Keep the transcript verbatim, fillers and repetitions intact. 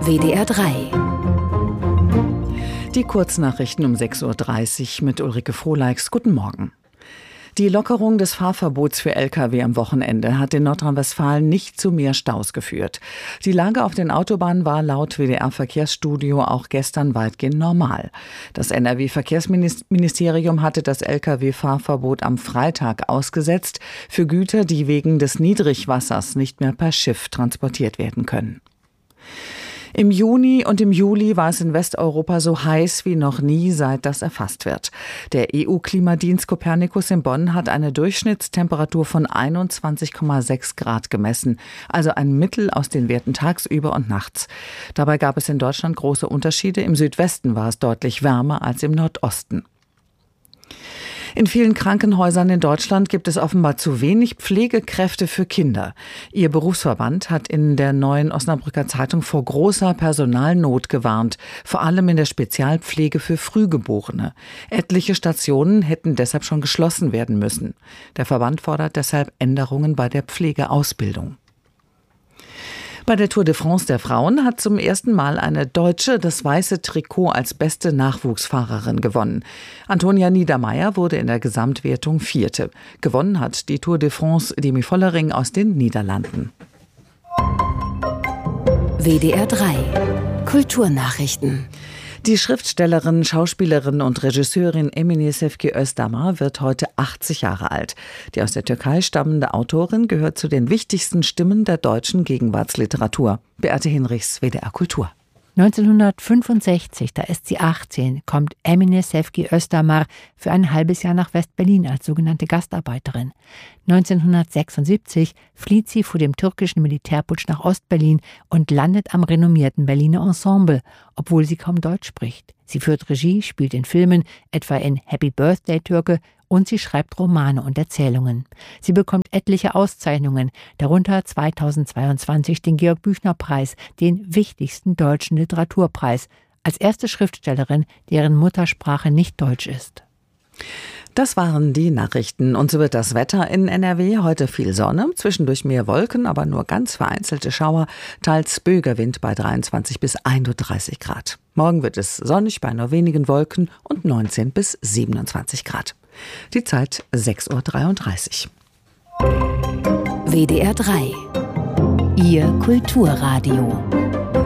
W D R drei. Die Kurznachrichten um sechs Uhr dreißig mit Ulrike Frohleix. Guten Morgen. Die Lockerung des Fahrverbots für L K W am Wochenende hat in Nordrhein-Westfalen nicht zu mehr Staus geführt. Die Lage auf den Autobahnen war laut W D R-Verkehrsstudio auch gestern weitgehend normal. Das N R W-Verkehrsministerium hatte das L K W-Fahrverbot am Freitag ausgesetzt für Güter, die wegen des Niedrigwassers nicht mehr per Schiff transportiert werden können. Im Juni und im Juli war es in Westeuropa so heiß wie noch nie, seit das erfasst wird. Der E U-Klimadienst Copernicus in Bonn hat eine Durchschnittstemperatur von einundzwanzig Komma sechs Grad gemessen, also ein Mittel aus den Werten tagsüber und nachts. Dabei gab es in Deutschland große Unterschiede. Im Südwesten war es deutlich wärmer als im Nordosten. In vielen Krankenhäusern in Deutschland gibt es offenbar zu wenig Pflegekräfte für Kinder. Ihr Berufsverband hat in der Neuen Osnabrücker Zeitung vor großer Personalnot gewarnt, vor allem in der Spezialpflege für Frühgeborene. Etliche Stationen hätten deshalb schon geschlossen werden müssen. Der Verband fordert deshalb Änderungen bei der Pflegeausbildung. Bei der Tour de France der Frauen hat zum ersten Mal eine Deutsche das weiße Trikot als beste Nachwuchsfahrerin gewonnen. Antonia Niedermeier wurde in der Gesamtwertung Vierte. Gewonnen hat die Tour de France Demi Vollering aus den Niederlanden. W D R drei. Kulturnachrichten. Die Schriftstellerin, Schauspielerin und Regisseurin Emine Sevgi Özdamar wird heute achtzig Jahre alt. Die aus der Türkei stammende Autorin gehört zu den wichtigsten Stimmen der deutschen Gegenwartsliteratur. Beate Hinrichs, W D R Kultur. neunzehnhundertfünfundsechzig, da ist sie achtzehn, kommt Emine Sevgi Özdamar für ein halbes Jahr nach West-Berlin als sogenannte Gastarbeiterin. neunzehnhundertsechsundsiebzig flieht sie vor dem türkischen Militärputsch nach Ostberlin und landet am renommierten Berliner Ensemble, obwohl sie kaum Deutsch spricht. Sie führt Regie, spielt in Filmen, etwa in Happy Birthday Türke, und sie schreibt Romane und Erzählungen. Sie bekommt etliche Auszeichnungen, darunter zweitausendzweiundzwanzig den Georg-Büchner-Preis, den wichtigsten deutschen Literaturpreis, als erste Schriftstellerin, deren Muttersprache nicht Deutsch ist. Das waren die Nachrichten. Und so wird das Wetter in N R W. Heute viel Sonne, zwischendurch mehr Wolken, aber nur ganz vereinzelte Schauer, teils böiger Wind bei dreiundzwanzig bis einunddreißig Grad. Morgen wird es sonnig bei nur wenigen Wolken und neunzehn bis siebenundzwanzig Grad. Die Zeit sechs Uhr dreiunddreißig. W D R drei. Ihr Kulturradio.